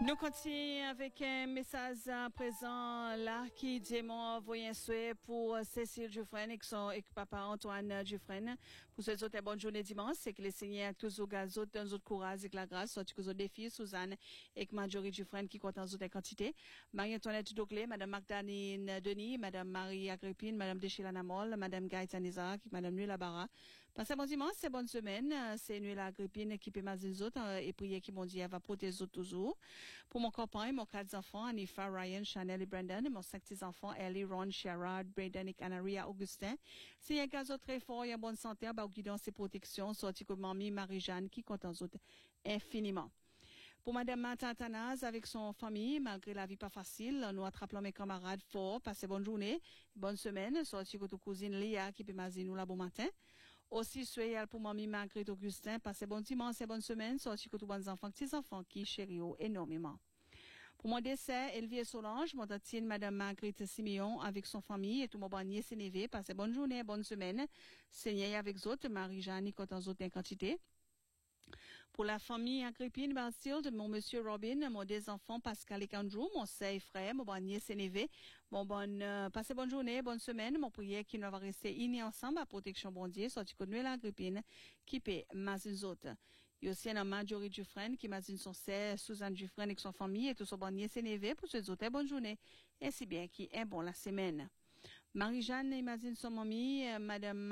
Nous continuons avec un message à présent là qui dit mon envoyé un souhait pour Cécile Dufresne et papa Antoine Dufresne pour ce autres bonne journée dimanche c'est que les seigneurs à tous aux gaz autres dans autres courage et la grâce soit que aux défis Suzanne et Marjorie Dufresne qui comptent en autres quantité Marie-Antoinette Douclé madame Magdalene Denis madame Marie Agrippine madame Deschila Namol madame Gaëtan Isaac madame Nuit Labara passez bon dimanche c'est bonne semaine c'est Nuit Agrippine qui peut les autres et prier qui mon Dieu va protéger les autres toujours. Pour mon copain, mon quatre enfants, Anifa, Ryan, Chanel et Brandon, et mon cinq petits enfants, Ellie, Ron, Sherrod, Braden et Canaria, Augustin. Si un gaz très fort et en bonne santé, bah, guidance et protection, sorti comme mamie, Marie-Jeanne, qui compte en autres infiniment. Pour madame Matantanaz avec son famille, malgré la vie pas facile, nous attrapons mes camarades forts, passez bonne journée, bonne semaine, sorti que ton cousine Léa qui peut m'aziser nous là bon matin. Aussi, soyez pour mamie Marguerite Augustin, passez bon dimanche et bonne semaine, sorti que tous bons enfants, petits enfants qui chérissent énormément. Pour mon décès, Elvie Solange, mon tantine madame Marguerite Siméon avec son famille et tout mon bannier Sénévé, passez bonne journée, bonne semaine. Seigneur avec autres, Marie-Jeanne, quand en autres quantité. Pour la famille Agrippine Bastild, mon monsieur Robin, mon deux enfants Pascal et Kandrou, mon seul frère, mon bannier Sénévé, passez bonne journée, bonne semaine, mon prière qui nous va rester unis ensemble à protection bon Dieu, soit tu connais l'Agrippine, qui paie mazin autres. Il y a aussi un Marjorie Dufresne qui mazine son sœur Suzanne Dufresne avec son famille et tout son bannier Sénévé pour ce autres bonne journée, ainsi bien qui est bon la semaine. Marie-Jeanne imagine son mamie, madame